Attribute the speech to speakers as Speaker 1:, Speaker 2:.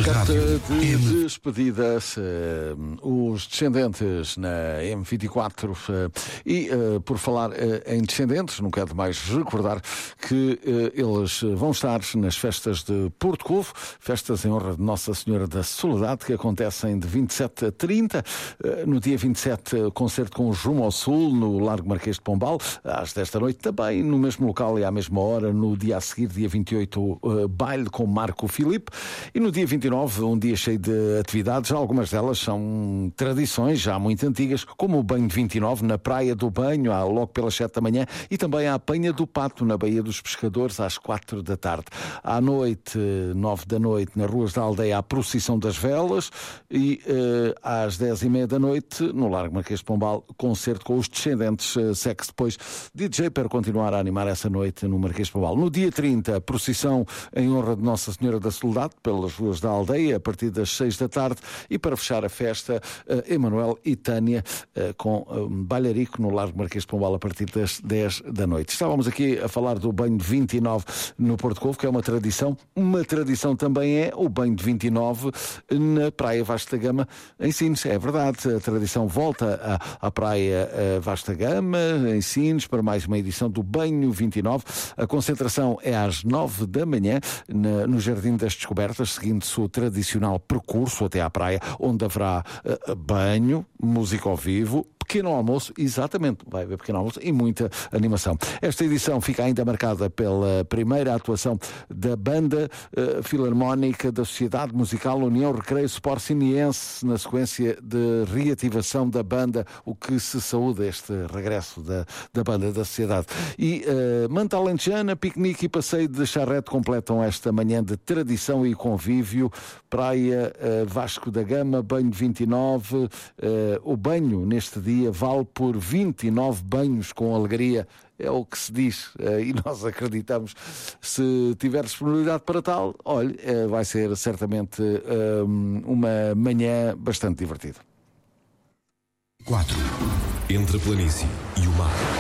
Speaker 1: Carta de despedidas, os descendentes na M24 por falar em descendentes, não quero mais recordar que eles vão estar nas festas de Porto Covo, festas em honra de Nossa Senhora da Soledade, que acontecem de 27 a 30, no dia 27 concerto com o Rumo ao Sul no Largo Marquês de Pombal, às 10 da noite também, no mesmo local e à mesma hora. No dia a seguir, dia 28, baile com Marco Filipe, e no dia 29, um dia cheio de atividades. Algumas delas são tradições já muito antigas, como o banho de 29 na Praia do Banho, logo pelas 7 da manhã, e também a apanha do pato na Baía dos Pescadores às 4 da tarde. À noite, 9 da noite, nas ruas da aldeia, a procissão das velas, e às 10h30 da noite, no Largo Marquês de Pombal, concerto com os descendentes. Segue-se depois DJ para continuar a animar essa noite no Marquês de Pombal. No dia 30, procissão em honra de Nossa Senhora da Soledade pelas ruas da aldeia a partir das 6 da tarde, e para fechar a festa, Emanuel e Tânia com bailarico no Largo Marquês de Pombal a partir das 10 da noite. Estávamos aqui a falar do banho de 29 no Porto Covo, que é uma tradição também é o banho de 29 na Praia Vasta Gama em Sines. É verdade, a tradição volta à Praia Vasta Gama em Sines para mais uma edição do banho 29. A concentração é às 9 da manhã no Jardim das Descobertas, seguindo-se o tradicional percurso até à praia, onde haverá banho, música ao vivo, pequeno almoço, exatamente, vai haver pequeno almoço e muita animação. Esta edição fica ainda marcada pela primeira atuação da Banda Filarmónica da Sociedade Musical União Recreio Sport Siniense, na sequência de reativação da banda, o que se saúda este regresso da banda da Sociedade. E Manta Alentejana, piquenique e passeio de charrete completam esta manhã de tradição e convívio. Praia Vasco da Gama, banho de 29, o banho neste dia vale por 29 banhos com alegria, é o que se diz, e nós acreditamos. Se tiver disponibilidade para tal, olhe, vai ser certamente uma manhã bastante divertida.
Speaker 2: 4. Entre a planície e o mar.